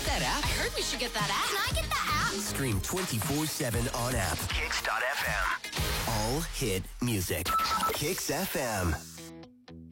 get that app? I heard we should get that app. Can I get the app? Stream 24/7 on app. Kicks.fm. All hit music. Kicks FM.